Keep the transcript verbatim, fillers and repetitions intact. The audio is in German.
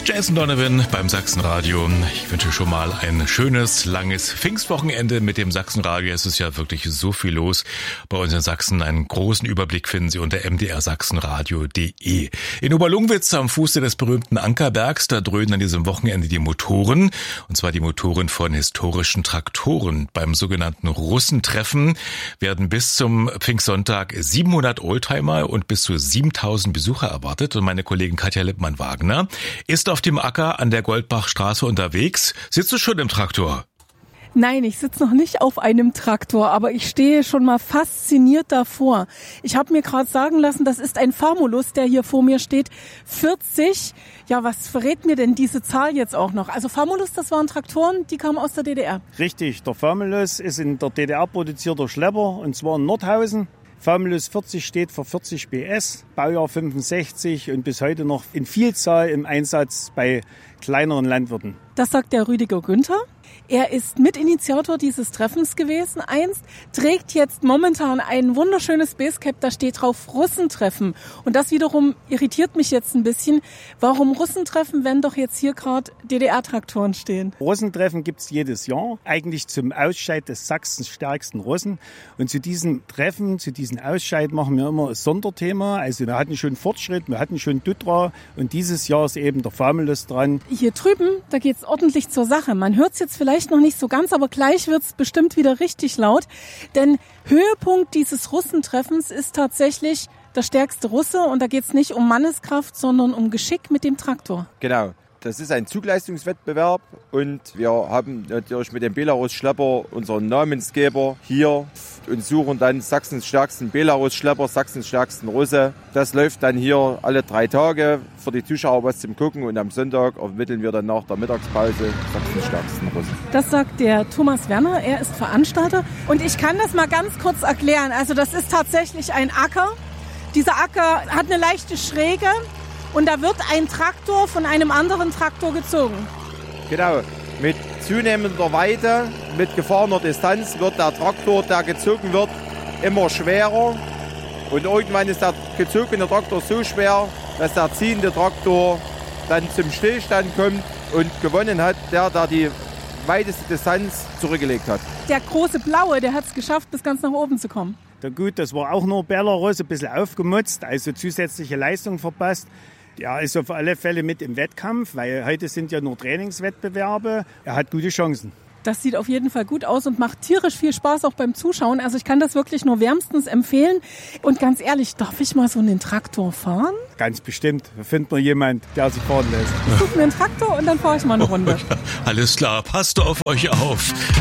Jason Donovan beim Sachsenradio. Ich wünsche schon mal ein schönes, langes Pfingstwochenende mit dem Sachsenradio. Es ist ja wirklich so viel los bei uns in Sachsen. Einen großen Überblick finden Sie unter m d r sachsenradio punkt d e. In Oberlungwitz am Fuße des berühmten Ankerbergs, da dröhnen an diesem Wochenende die Motoren. Und zwar die Motoren von historischen Traktoren. Beim sogenannten Russentreffen werden bis zum Pfingstsonntag siebenhundert Oldtimer und bis zu siebentausend Besucher erwartet. Und meine Kollegin Katja Lippmann-Wagner ist auf dem Acker an der Goldbachstraße unterwegs. Sitzt du schon im Traktor? Nein, ich sitze noch nicht auf einem Traktor, aber ich stehe schon mal fasziniert davor. Ich habe mir gerade sagen lassen, das ist ein Famulus, der hier vor mir steht. vierzig. Ja, was verrät mir denn diese Zahl jetzt auch noch? Also Famulus, das waren Traktoren, die kamen aus der D D R. Richtig, der Famulus ist in der D D R produzierter Schlepper, und zwar in Nordhausen. Famulus vierzig steht für vierzig B S, Baujahr fünfundsechzig und bis heute noch in Vielzahl im Einsatz bei kleineren Landwirten. Das sagt der Rüdiger Günther. Er ist Mitinitiator dieses Treffens gewesen einst, trägt jetzt momentan ein wunderschönes Basecap, da steht drauf Russentreffen. Und das wiederum irritiert mich jetzt ein bisschen. Warum Russentreffen, wenn doch jetzt hier gerade D D R-Traktoren stehen? Russentreffen gibt's jedes Jahr, eigentlich zum Ausscheid des Sachsens stärksten Russen. Und zu diesem Treffen, zu diesem Ausscheid machen wir immer ein Sonderthema. Also wir hatten schon Fortschritt, wir hatten schon Dutra, und dieses Jahr ist eben der Famulus dran. Hier drüben, da geht's ordentlich zur Sache. Man hört's jetzt vielleicht noch nicht so ganz, aber gleich wird's bestimmt wieder richtig laut. Denn Höhepunkt dieses Russentreffens ist tatsächlich der stärkste Russe, und da geht's nicht um Manneskraft, sondern um Geschick mit dem Traktor. Genau. Das ist ein Zugleistungswettbewerb, und wir haben natürlich mit dem Belarus-Schlepper unseren Namensgeber hier und suchen dann Sachsens stärksten Belarus-Schlepper, Sachsens stärksten Russe. Das läuft dann hier alle drei Tage für die Zuschauer was zum Gucken, und am Sonntag ermitteln wir dann nach der Mittagspause Sachsens stärksten Russen. Das sagt der Thomas Werner, er ist Veranstalter, und ich kann das mal ganz kurz erklären. Also das ist tatsächlich ein Acker. Dieser Acker hat eine leichte Schräge. Und da wird ein Traktor von einem anderen Traktor gezogen. Genau. Mit zunehmender Weite, mit gefahrener Distanz wird der Traktor, der gezogen wird, immer schwerer. Und irgendwann ist der gezogene Traktor so schwer, dass der ziehende Traktor dann zum Stillstand kommt und gewonnen hat, der, der die weiteste Distanz zurückgelegt hat. Der große Blaue, der hat es geschafft, bis ganz nach oben zu kommen. Ja gut, das war auch nur Belarus, ein bisschen aufgemutzt, also zusätzliche Leistung verpasst. Ja, ist auf alle Fälle mit im Wettkampf, weil heute sind ja nur Trainingswettbewerbe. Er hat gute Chancen. Das sieht auf jeden Fall gut aus und macht tierisch viel Spaß auch beim Zuschauen. Also ich kann das wirklich nur wärmstens empfehlen. Und ganz ehrlich, darf ich mal so einen Traktor fahren? Ganz bestimmt. Da findet man jemanden, der sich fahren lässt. Ich suche mir einen Traktor und dann fahre ich mal eine Runde. Alles klar, passt auf euch auf.